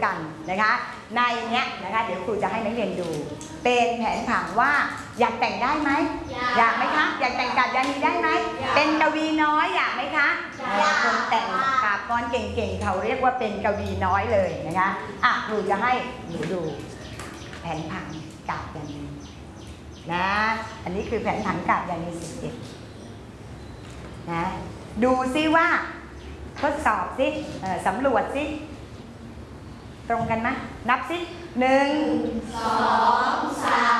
กันนะคะในเนี้ยนะคะเดี๋ยวครูจะให้นักเรียนดูเป็นแผนผังว่าอยากแต่งได้ไหมอยากไหมคะอยากแต่งกาบยานีได้ไหมเป็นกวีน้อยอยากไหมคะคนแต่งกาบกลอนเก่งๆเขาเรียกว่าเป็นกวีน้อยเลยนะคะครูจะให้หนูดูแผนผังกาบยานีนะอันนี้คือแผนผังกาบยานี11นะดูซิว่าทดสอบสิสำรวจสิตรงกันไหมนับสิ1 2 3